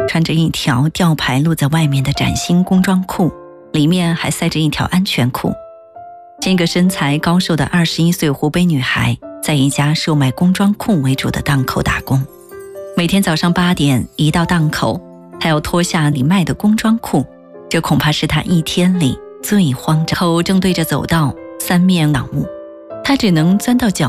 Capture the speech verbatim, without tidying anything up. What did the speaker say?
穿着一条吊牌露在外面的崭新工装裤，里面还塞着一条安全裤。这个身材高瘦的二十一岁湖北女孩，在一家售卖工装裤为主的档口打工。每天早上八点一到档口，她要脱下里卖的工装裤，这恐怕是她一天里最慌张。口正对着走道，三面挡雾，她只能钻到角